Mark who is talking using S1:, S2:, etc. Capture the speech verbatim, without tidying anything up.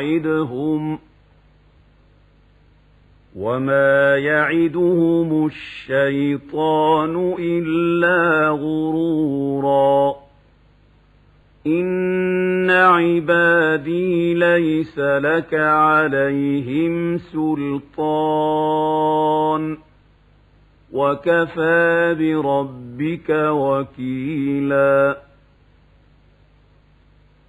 S1: يعدهم وما يعدهم الشيطان إلا غرورا إن عبادي ليس لك عليهم سلطان وكفى بربك وكيلا